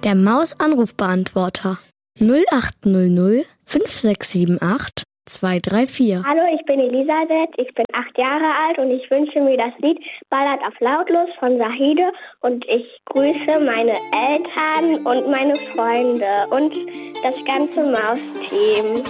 Der Maus-Anrufbeantworter 0800 5678 234. Hallo, ich bin Elisabeth, ich bin 8 Jahre alt und ich wünsche mir das Lied Ballert auf lautlos von Sahide und ich grüße meine Eltern und meine Freunde und das ganze Mausteam.